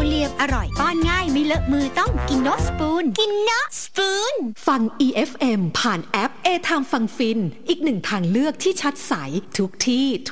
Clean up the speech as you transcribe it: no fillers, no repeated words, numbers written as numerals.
เลียมอร่อยป้อนง่ายไม่เลอะมือต้องกินโนสปูนฟัง EFM ผ่านแอป A Time ฟังฟินอีกหนึ่งทางเลือกที่ชัดใสทุกที่